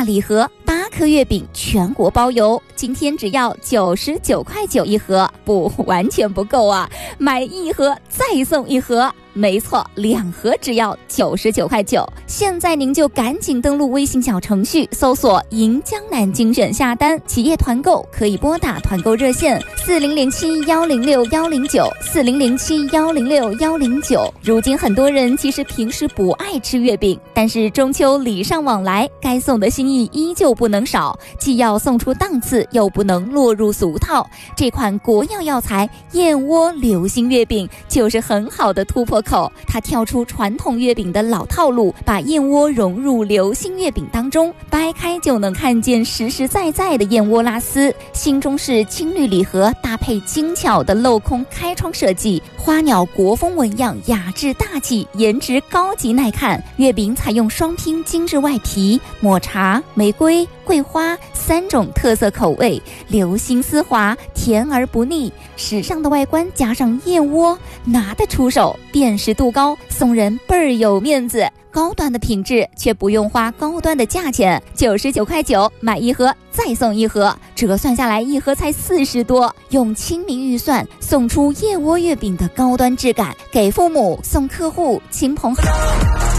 大礼盒，8颗月饼全国包邮，今天只要99.9块一盒，不，完全不够啊！买1盒再送1盒。没错，2盒只要99.9块。现在您就赶紧登录微信小程序，搜索“银江南精选”下单，企业团购可以拨打团购热线4007-106-109，4007-106-109。如今很多人其实平时不爱吃月饼，但是中秋礼尚往来，该送的心意依旧不能少，既要送出档次，又不能落入俗套。这款国药药材燕窝流心月饼就是很好的突破口，它跳出传统月饼的老套路，把燕窝融入流心月饼当中，掰开就能看见实实在在的燕窝拉丝。新中式青绿礼盒搭配精巧的镂空开窗设计，花鸟国风纹样，雅致大气，颜值高级耐看。月饼采用双拼精致外皮，抹茶、玫瑰、桂花3种特色口味，流心丝滑，甜而不腻。时尚的外观加上燕窝，拿得出手，辨识度高，送人倍儿有面子。高端的品质却不用花高端的价钱，99.9块，买1盒再送1盒，折算下来1盒才40多，用亲民预算送出燕窝月饼的高端质感，给父母、送客户、亲朋好友。